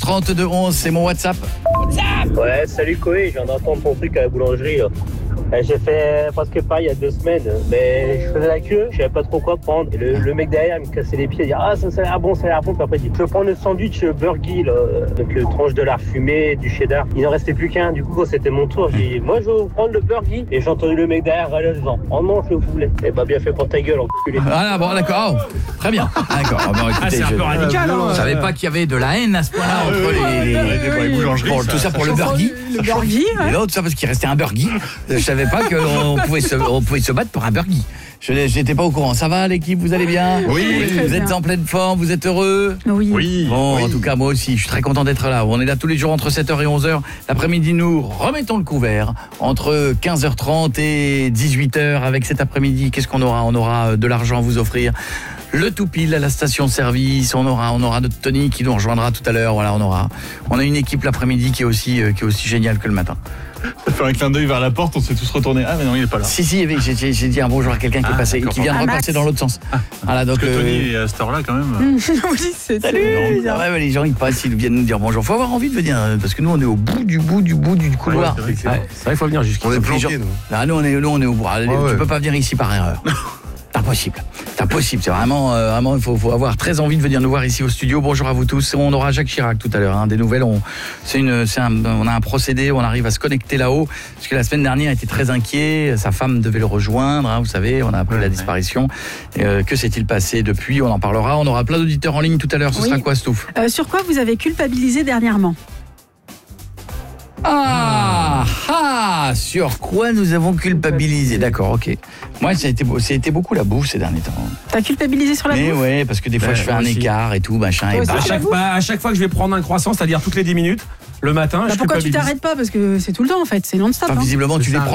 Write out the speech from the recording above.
32 11, c'est mon WhatsApp. Ouais, salut Koé, je viens d'entendre ton truc à la boulangerie là. J'ai fait presque pareil il y a 2 semaines, mais je faisais la queue, je savais pas trop quoi prendre. Et le mec derrière il me cassait les pieds, il dit ah ça a l'air bon, puis après il dit je vais prendre le sandwich burgie là, donc le tranche de lard fumé, du cheddar. Il n'en restait plus qu'un, du coup quand c'était mon tour, j'ai dit moi je vais vous prendre le burgie. Et j'ai entendu le mec derrière râler en disant oh non je le voulais. Et bah bien fait pour ta gueule enculé. Ah bon d'accord, très bien. D'accord. Bon, écoutez, c'est un peu radical. Je savais pas qu'il y avait de la haine à ce point-là entre les boulangeries. Bon, tout ça pour le burgie. Le burgie, Et l'autre, ça parce qu'il restait un burgie. Je savais pas qu'on pouvait se battre pour un burgie. Je n'étais pas au courant. Ça va l'équipe, vous allez bien? Oui, Vous êtes en pleine forme, vous êtes heureux? Oui. Bon, en tout cas, moi aussi, je suis très content d'être là. On est là tous les jours entre 7h et 11h. L'après-midi, nous remettons le couvert entre 15h30 et 18h avec cet après-midi. Qu'est-ce qu'on aura? On aura de l'argent à vous offrir. Le tout pile à la station-service, on aura notre Tony qui nous rejoindra tout à l'heure. Voilà, on a une équipe l'après-midi qui est aussi géniale que le matin. Ça fait un clin d'œil vers la porte, on s'est tous retournés. Ah mais non, il est pas là. Si, j'ai dit un bonjour à quelqu'un qui est passé, qui vient de repasser dans l'autre sens. Voilà, donc parce que Tony est à cette heure-là quand même. Oui, c'est salut. Ouais, les gens ils passent, ils viennent nous dire bonjour. Faut avoir envie de venir parce que nous on est au bout du couloir. C'est vrai, il faut venir jusqu'ici. On est planqués, nous. Là, nous on est au bout. Tu peux pas venir ici par erreur. C'est impossible, c'est vraiment il faut avoir très envie de venir nous voir ici au studio. Bonjour à vous tous. On aura Jacques Chirac tout à l'heure, des nouvelles, on a un procédé, on arrive à se connecter là-haut parce que la semaine dernière il était très inquiet, sa femme devait le rejoindre, vous savez, on a appris la disparition. Que s'est-il passé depuis? On en parlera, on aura plein d'auditeurs en ligne tout à l'heure. Ce sera quoi, Stouff? Sur quoi vous avez culpabilisé dernièrement? Sur quoi nous avons culpabilisé? D'accord, ok. Moi, ça a été beaucoup la bouffe ces derniers temps. T'as culpabilisé sur la bouffe? Mais ouais, parce que des fois je fais un écart et tout, machin. Ouais, À chaque fois que je vais prendre un croissant, c'est-à-dire toutes les 10 minutes, le matin, je pourquoi tu culpabilise. t'arrêtes pas? Parce que c'est tout le temps en fait, c'est non-stop. Visiblement, tu les prends.